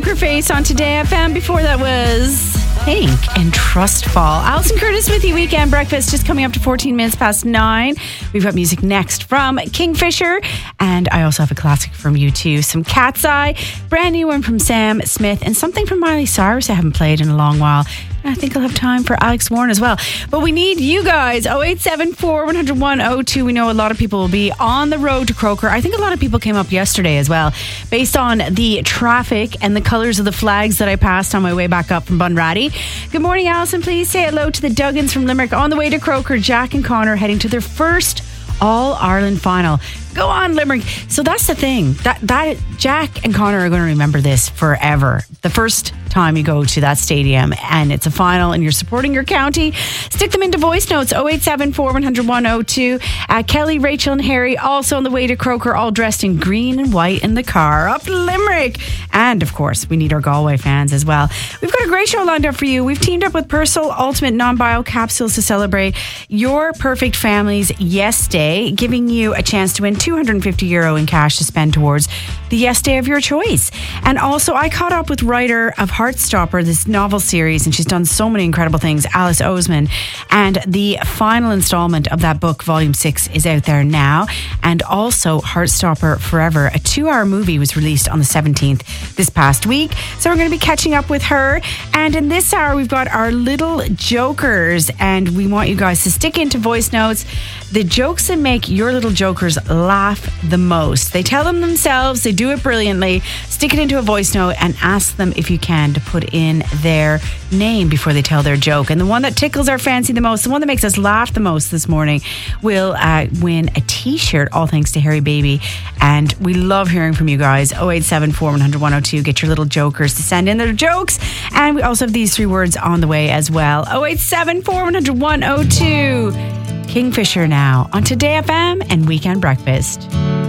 Poker Face on Today FM. Before that was Pink and Trust Fall. Alison Curtis with you. Weekend Breakfast just coming up to 14 minutes past 9. We've got music next from Kingfisher. And I also have a classic from U2. Some Cat's Eye. Brand new one from Sam Smith. And something from Miley Cyrus I haven't played in a long while. I think I'll have time for Alex Warren as well. But we need you guys. 0874 101 02. We know a lot of people will be on the road to Croker. I think a lot of people came up yesterday as well, based on the traffic and the colours of the flags that I passed on my way back up from Bunratty. Good morning, Alison. Please say hello to the Duggins from Limerick. On the way to Croker, Jack and Connor heading to their first All-Ireland final. Go on, Limerick. So that's the thing. That Jack and Connor are going to remember this forever. The first time you go to that stadium and it's a final and you're supporting your county, stick them into voice notes. 0874 101 02. Kelly, Rachel and Harry also on the way to Croker, all dressed in green and white in the car up Limerick. And of course we need our Galway fans as well. We've got a great show lined up for you. We've teamed up with Purcell Ultimate Non-Bio Capsules to celebrate your perfect family's Yes Day, giving you a chance to win €250 in cash to spend towards the Yes Day of your choice. And also I caught up with writer of Heartstopper, this novel series, and she's done so many incredible things, Alice Oseman, and the final installment of that book, Volume 6, is out there now. And also Heartstopper Forever, a 2-hour movie, was released on the 17th this past week. So we're going to be catching up with her. And in this hour we've got our little jokers, and we want you guys to stick into voice notes the jokes that make your little jokers laugh the most. They tell them themselves, they do it brilliantly. Stick it into a voice note and ask them, if you can, to put in their name before they tell their joke. And the one that tickles our fancy the most, the one that makes us laugh the most this morning, will win a t-shirt, all thanks to Harry Baby. And we love hearing from you guys. 0874 100 102. Get your little jokers to send in their jokes. And we also have these 3 words on the way as well. 0874 100 102. Kingfisher now on Today FM and Weekend Breakfast.